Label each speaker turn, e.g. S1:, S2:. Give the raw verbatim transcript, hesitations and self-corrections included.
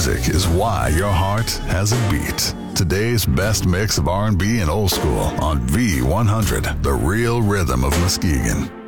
S1: music is why your heart has a beat. Today's best mix of R and B and old school on V one hundred, the real rhythm of Muskegon.